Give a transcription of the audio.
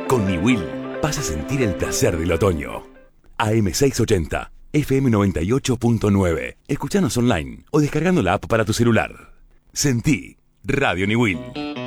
Con Niwil vas a sentir el placer del otoño. AM680, FM 98.9. Escuchanos online o descargando la app para tu celular. Sentí Radio Niwil.